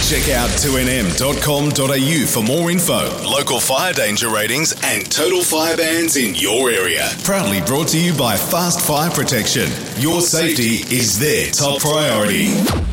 Check out 2nm.com.au for more info, local fire danger ratings and total fire bans in your area. Proudly brought to you by Fast Fire Protection. Your safety is their top priority.